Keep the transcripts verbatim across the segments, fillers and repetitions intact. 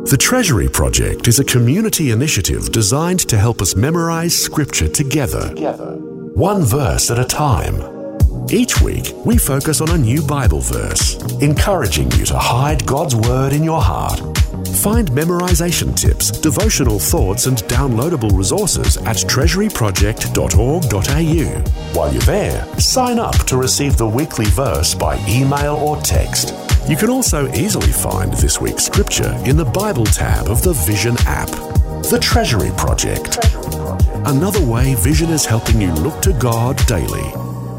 The Treasury Project is a community initiative designed to help us memorize Scripture together, one verse at a time. Each week, we focus on a new Bible verse, encouraging you to hide God's Word in your heart. Find memorization tips, devotional thoughts, and downloadable resources at treasury project dot org dot a u. While you're there, sign up to receive the weekly verse by email or text. You can also easily find this week's scripture in the Bible tab of the Vision app. The Treasury Project. Another way Vision is helping you look to God daily.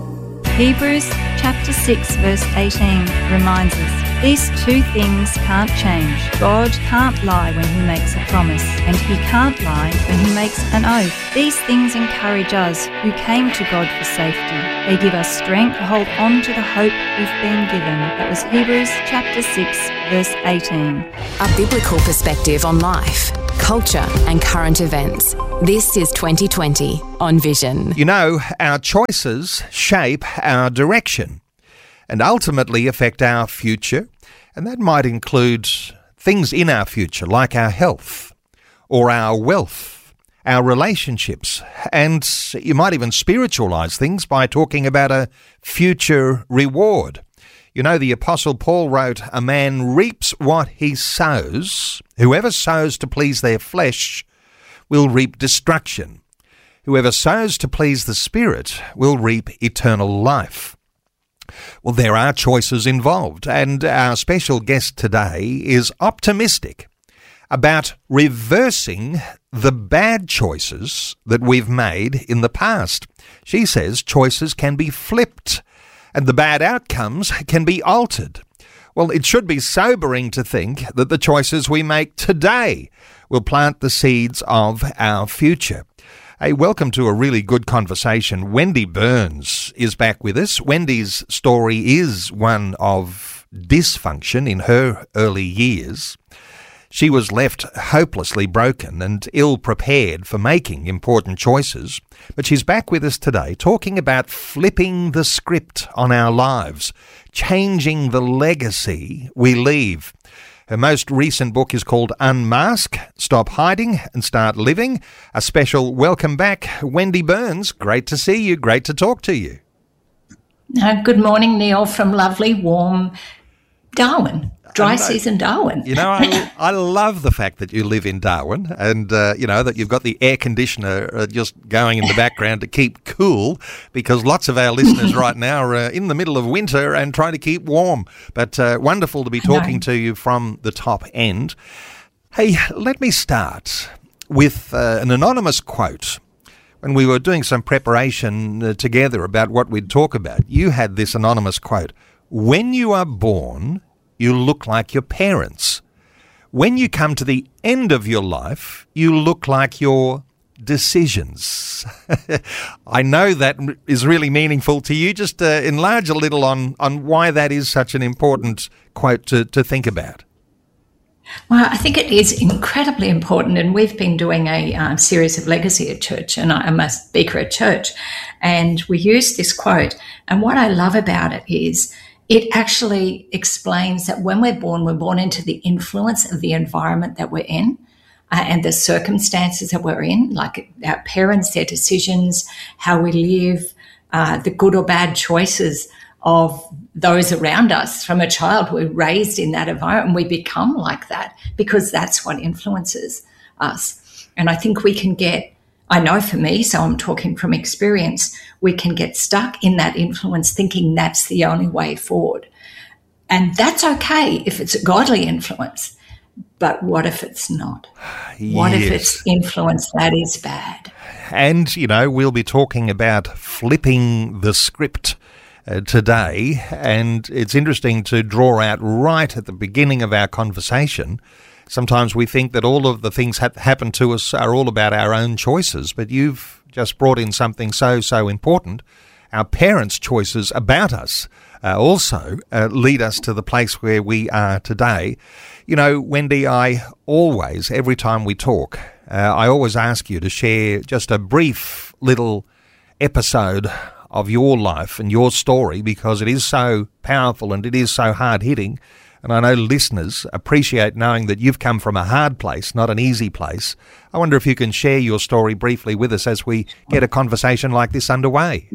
Hebrews chapter six verse eighteen reminds us, these two things can't change. God can't lie when he makes a promise, and he can't lie when he makes an oath. These things encourage us who came to God for safety. They give us strength to hold on to the hope we've been given. That was Hebrews chapter six verse eighteen. A biblical perspective on life, culture and current events. This is twenty twenty on Vision. You know, our choices shape our direction and ultimately affect our future, and that might include things in our future like our health or our wealth, our relationships, and you might even spiritualize things by talking about a future reward. You know, the Apostle Paul wrote, "A man reaps what he sows. Whoever sows to please their flesh will reap destruction. Whoever sows to please the Spirit will reap eternal life." Well, there are choices involved, and our special guest today is optimistic about reversing the bad choices that we've made in the past. She says choices can be flipped and the bad outcomes can be altered. Well, it should be sobering to think that the choices we make today will plant the seeds of our future. Hey, welcome to a really good conversation. Wendy Burns is back with us. Wendy's story is one of dysfunction in her early years. She was left hopelessly broken and ill-prepared for making important choices. But she's back with us today talking about flipping the script on our lives, changing the legacy we leave. Her most recent book is called Unmask, Stop Hiding and Start Living. A special welcome back, Wendy Burns. Great to see you. Great to talk to you. Uh, good morning, Neil, from lovely, warm Darwin. Dry season Darwin. You know, I, I love the fact that you live in Darwin and, uh, you know, that you've got the air conditioner uh, just going in the background to keep cool, because lots of our listeners right now are uh, in the middle of winter and trying to keep warm. But uh, wonderful to be talking to you from the top end. Hey, let me start with uh, an anonymous quote. When we were doing some preparation uh, together about what we'd talk about, you had this anonymous quote: "When you are born, you look like your parents. When you come to the end of your life, you look like your decisions." I know that is really meaningful to you. Just uh, enlarge a little on, on why that is such an important quote to, to think about. Well, I think it is incredibly important, and we've been doing a um, series of legacy at church, and I'm a speaker at church, and we use this quote, and what I love about it is it actually explains that when we're born, we're born into the influence of the environment that we're in uh, and the circumstances that we're in, like our parents, their decisions, how we live, uh, the good or bad choices of those around us. From a child, we're raised in that environment and we become like that because that's what influences us. And I think we can get, I know for me, so I'm talking from experience, we can get stuck in that influence thinking that's the only way forward. And that's okay if it's a godly influence. But what if it's not? Yes. What if it's influence that is bad? And, you know, we'll be talking about flipping the script uh, today. And it's interesting to draw out right at the beginning of our conversation. Sometimes we think that all of the things that happen to us are all about our own choices, but you've just brought in something so, so important. Our parents' choices about us uh, also uh, lead us to the place where we are today. You know, Wendy, I always, every time we talk, uh, I always ask you to share just a brief little episode of your life and your story, because it is so powerful and it is so hard-hitting. and I know listeners appreciate knowing that you've come from a hard place, not an easy place. I wonder if you can share your story briefly with us as we get a conversation like this underway.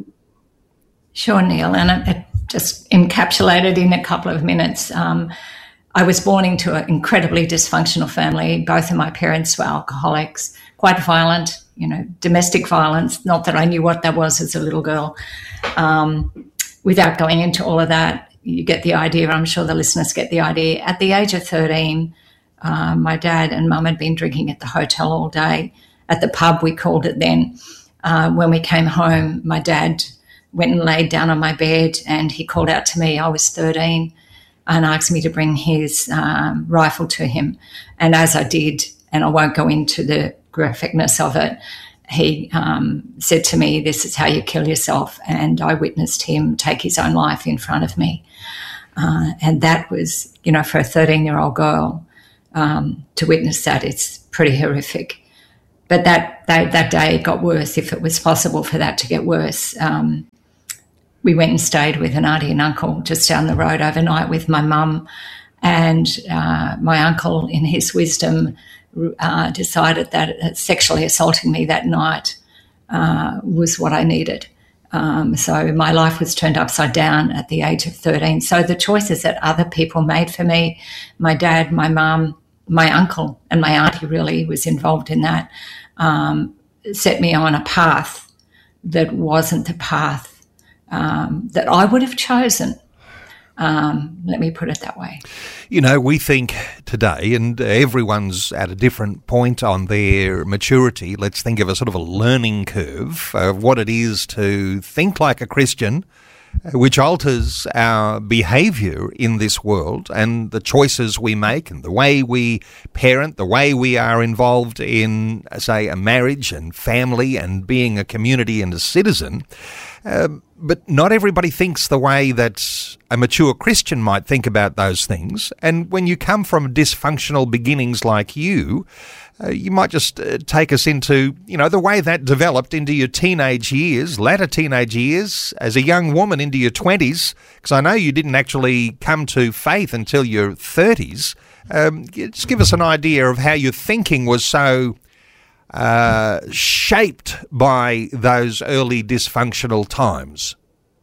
Sure, Neil, and it just encapsulated in a couple of minutes. Um, I was born into an incredibly dysfunctional family. Both of my parents were alcoholics, quite violent, you know, domestic violence. Not that I knew what that was as a little girl. Um, without going into all of that, you get the idea. I'm sure the listeners get the idea. At the age of thirteen, uh, my dad and mum had been drinking at the hotel all day, at the pub we called it then. Uh, when we came home, my dad went and laid down on my bed and he called out to me. I was thirteen. And asked me to bring his um, rifle to him. And as I did, and I won't go into the graphicness of it, he um, said to me, "This is how you kill yourself." And I witnessed him take his own life in front of me. Uh, and that was, you know, for a thirteen-year-old girl, um, to witness that, it's pretty horrific. But that, that, that day it got worse, if it was possible for that to get worse. Um, We went and stayed with an auntie and uncle just down the road overnight with my mum, and uh, my uncle, in his wisdom, uh, decided that sexually assaulting me that night uh, was what I needed. Um, so my life was turned upside down at the age of thirteen. So the choices that other people made for me, my dad, my mum, my uncle, and my auntie really was involved in that, um, set me on a path that wasn't the path Um, that I would have chosen. Um, let me put it that way. You know, we think today, and everyone's at a different point on their maturity, let's think of a sort of a learning curve of what it is to think like a Christian, which alters our behaviour in this world and the choices we make and the way we parent, the way we are involved in, say, a marriage and family and being a community and a citizen. Um, but not everybody thinks the way that a mature Christian might think about those things. And when you come from dysfunctional beginnings like you, uh, you might just uh, take us into, you know, the way that developed into your teenage years, latter teenage years, as a young woman into your twenties, because I know you didn't actually come to faith until your thirties. Um, just give us an idea of how your thinking was so Uh, shaped by those early dysfunctional times.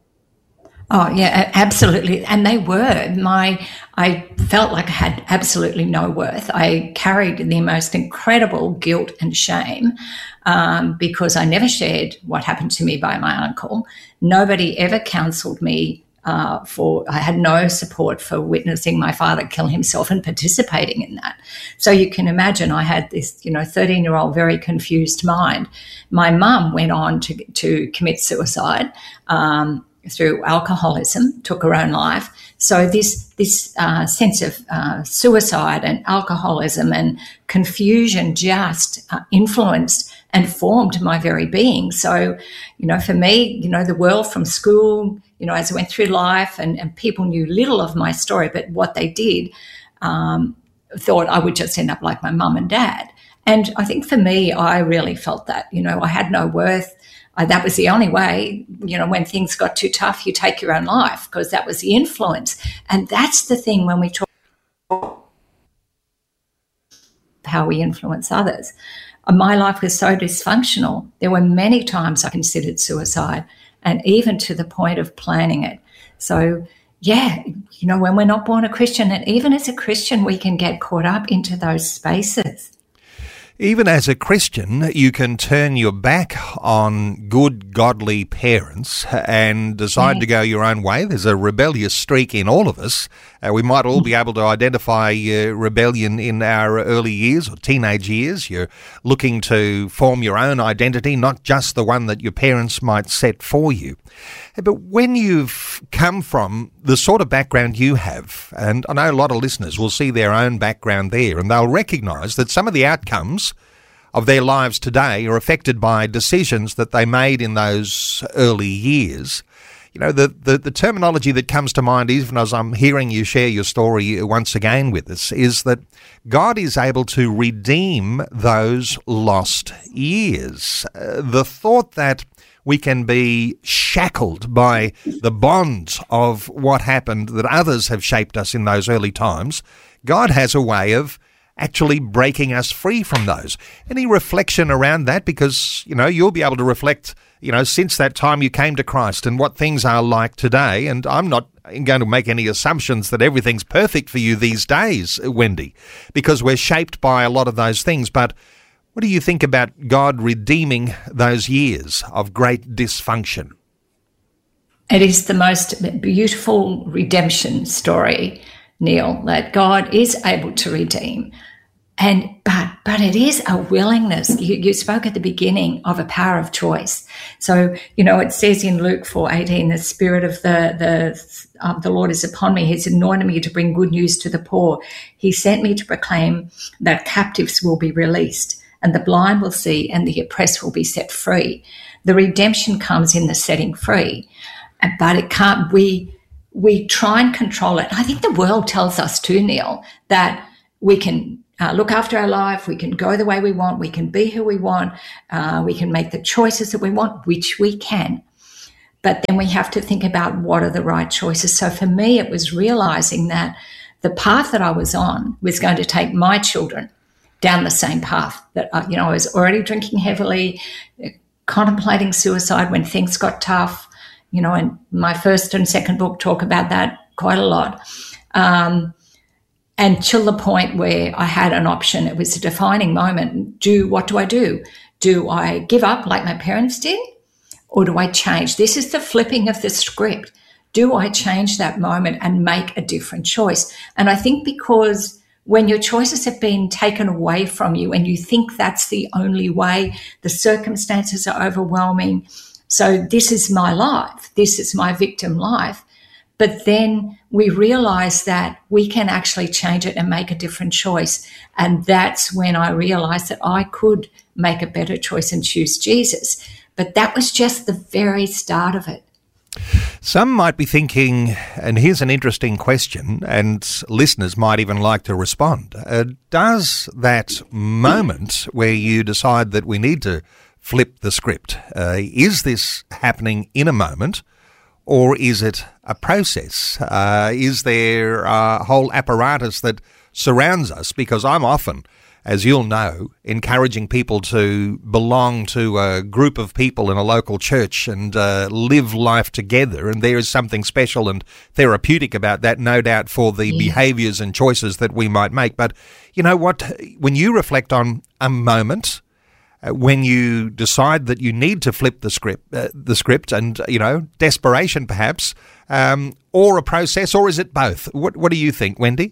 Oh, yeah, absolutely. And they were. My, I felt like I had absolutely no worth. I carried the most incredible guilt and shame um, because I never shared what happened to me by my uncle. Nobody ever counselled me Uh, for I had no support for witnessing my father kill himself and participating in that. So you can imagine I had this, you know, thirteen-year-old very confused mind. My mum went on to to commit suicide um, through alcoholism, took her own life. So this this uh, sense of uh, suicide and alcoholism and confusion just uh, influenced and formed my very being. So, you know, for me, you know, the world from school, you know, as I went through life and, and people knew little of my story, but what they did, um, thought I would just end up like my mum and dad. And I think for me, I really felt that, you know, I had no worth. I, that was the only way, you know, when things got too tough, you take your own life, because that was the influence. And that's the thing when we talk how we influence others. My life was so dysfunctional. There were many times I considered suicide, and even to the point of planning it. So, yeah, you know, when we're not born a Christian, and even as a Christian, we can get caught up into those spaces. Even as a Christian, you can turn your back on good, godly parents and decide yeah. to go your own way. There's a rebellious streak in all of us. Uh, we might all be able to identify uh, rebellion in our early years or teenage years. You're looking to form your own identity, not just the one that your parents might set for you. But when you've come from the sort of background you have, and I know a lot of listeners will see their own background there, and they'll recognise that some of the outcomes of their lives today are affected by decisions that they made in those early years. you know, the, the, the terminology that comes to mind, even as I'm hearing you share your story once again with us, is that God is able to redeem those lost years. Uh, the thought that we can be shackled by the bonds of what happened, that others have shaped us in those early times, God has a way of actually breaking us free from those. Any reflection around that? Because, you know, you'll be able to reflect, you know, since that time you came to Christ and what things are like today. And I'm not going to make any assumptions that everything's perfect for you these days, Wendy, because we're shaped by a lot of those things. But what do you think about God redeeming those years of great dysfunction? It is the most beautiful redemption story, Neil, that God is able to redeem. And but but it is a willingness. You, you spoke at the beginning of a power of choice. So, you know, it says in Luke four eighteen, the Spirit of the the uh, the Lord is upon me. He's anointed me to bring good news to the poor. He sent me to proclaim that captives will be released, and the blind will see, and the oppressed will be set free. The redemption comes in the setting free, but it can't. We we try and control it. I think the world tells us too, Neil, that we can Uh, look after our life, we can go the way we want, we can be who we want, uh, we can make the choices that we want, which we can. But then we have to think about what are the right choices. So for me, it was realizing that the path that I was on was going to take my children down the same path. That, uh, you know, I was already drinking heavily, contemplating suicide when things got tough. You know, and my first and second book talk about that quite a lot. Um, And till the point where I had an option, it was a defining moment. Do, what do I do? Do I give up like my parents did? Or do I change? This is the flipping of the script. Do I change that moment and make a different choice? And I think because when your choices have been taken away from you and you think that's the only way, the circumstances are overwhelming. So this is my life. This is my victim life. But then we realize that we can actually change it and make a different choice. And that's when I realized that I could make a better choice and choose Jesus. But that was just the very start of it. Some might be thinking, and here's an interesting question, and listeners might even like to respond. Uh, does that moment where you decide that we need to flip the script, uh, is this happening in a moment? Or is it a process? Uh, is there a whole apparatus that surrounds us? Because I'm often, as you'll know, encouraging people to belong to a group of people in a local church and uh, live life together. And there is something special and therapeutic about that, no doubt, for the yeah. behaviours and choices that we might make. But you know what? When you reflect on a moment, Uh, when you decide that you need to flip the script, uh, the script, and you know, desperation perhaps, um, or a process, or is it both? What What do you think, Wendy?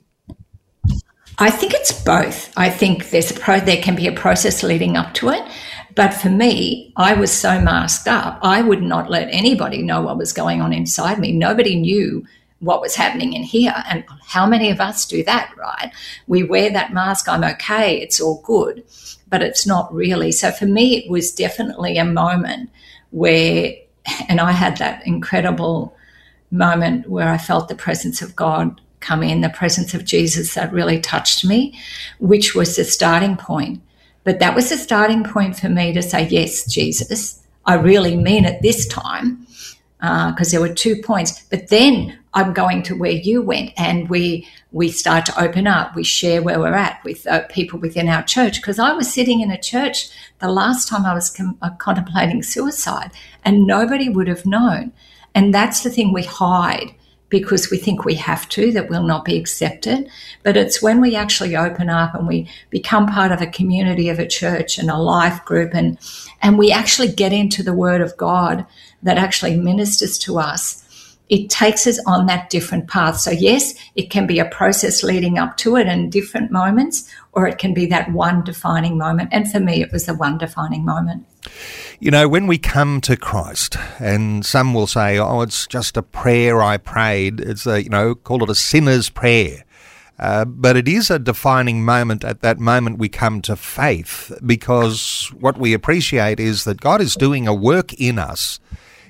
I think it's both. I think there's a pro. There can be a process leading up to it, but for me, I was so masked up. I would not let anybody know what was going on inside me. Nobody knew what was happening in here, and how many of us do that, right? We wear that mask. I'm okay. It's all good. But it's not really. So for me, it was definitely a moment where, and I had that incredible moment where I felt the presence of God come in, the presence of Jesus that really touched me, which was the starting point. But that was the starting point for me to say, yes, Jesus, I really mean it this time, because uh, there were two points. But then I'm going to where you went, and we we start to open up. We share where we're at with uh, people within our church, because I was sitting in a church the last time I was com- uh, contemplating suicide, and nobody would have known. And that's the thing, we hide because we think we have to, that we'll not be accepted. But it's when we actually open up and we become part of a community of a church and a life group, and and we actually get into the Word of God that actually ministers to us. It takes us on that different path. So yes, it can be a process leading up to it and different moments, or it can be that one defining moment. And for me, it was the one defining moment. You know, when we come to Christ, and some will say, oh, it's just a prayer I prayed. It's a, you know, call it a sinner's prayer. Uh, but it is a defining moment. At that moment we come to faith, because what we appreciate is that God is doing a work in us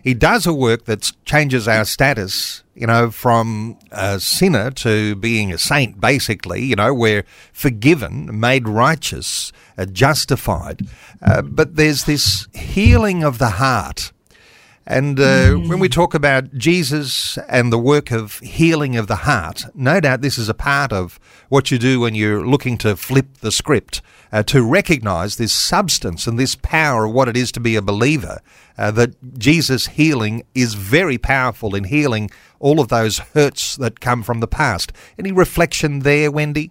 He does a work that changes our status, you know, from a sinner to being a saint, basically. You know, we're forgiven, made righteous, uh, justified. Uh, but there's this healing of the heart. And uh, mm. when we talk about Jesus and the work of healing of the heart, no doubt this is a part of what you do when you're looking to flip the script, uh, to recognise this substance and this power of what it is to be a believer, uh, that Jesus' healing is very powerful in healing all of those hurts that come from the past. Any reflection there, Wendy?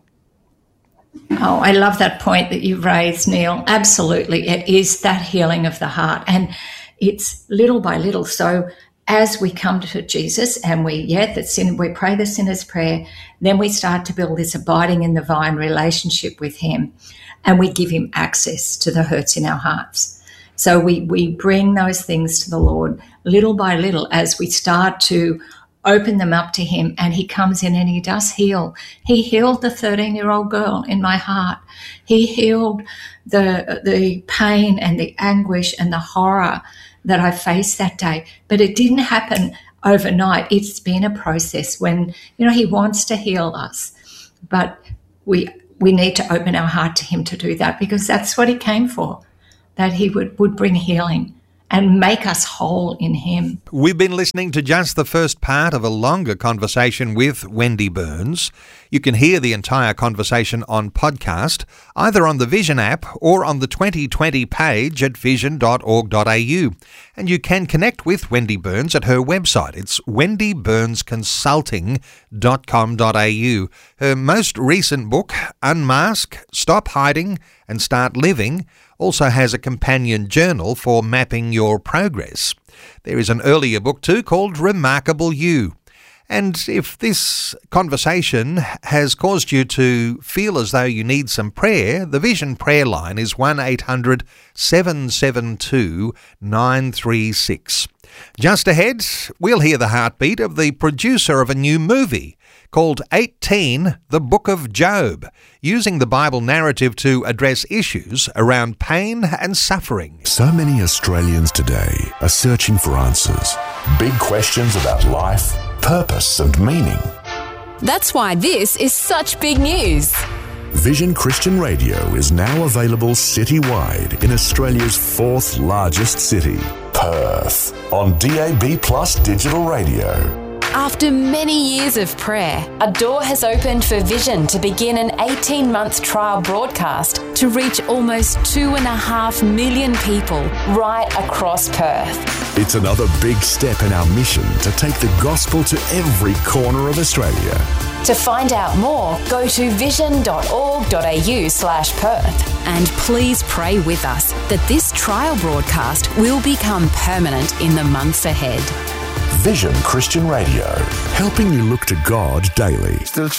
Oh, I love that point that you've raised, Neil. Absolutely. It is that healing of the heart. And it's little by little. So as we come to Jesus and we, yeah, the sin, we pray the sinner's prayer, then we start to build this abiding in the vine relationship with him, and we give him access to the hurts in our hearts. So we, we bring those things to the Lord little by little as we start to open them up to him, and he comes in and he does heal. He healed the thirteen-year-old girl in my heart. He healed the the pain and the anguish and the horror that I faced that day. But it didn't happen overnight. It's been a process when, you know, he wants to heal us. But we we need to open our heart to him to do that, because that's what he came for, that he would, would bring healing and make us whole in him. We've been listening to just the first part of a longer conversation with Wendy Burns. You can hear the entire conversation on podcast, either on the Vision app or on the twenty twenty page at vision dot org dot a u. And you can connect with Wendy Burns at her website. It's wendy burns consulting dot com dot a u. Her most recent book, Unmask, Stop Hiding and Start Living, also has a companion journal for mapping your progress. There is an earlier book too called Remarkable You. And if this conversation has caused you to feel as though you need some prayer, the Vision prayer line is one eight hundred seven seven two nine three six. Just ahead, we'll hear the heartbeat of the producer of a new movie called eighteen, The Book of Job, using the Bible narrative to address issues around pain and suffering. So many Australians today are searching for answers. Big questions about life, purpose and meaning. That's why this is such big news. Vision Christian Radio is now available citywide in Australia's fourth largest city, Perth, on D A B Plus digital radio. After many years of prayer, a door has opened for Vision to begin an eighteen-month trial broadcast to reach almost two and a half million people right across Perth. It's another big step in our mission to take the gospel to every corner of Australia. To find out more, go to vision dot org dot a u slash Perth. And please pray with us that this trial broadcast will become permanent in the months ahead. Vision Christian Radio, helping you look to God daily. Still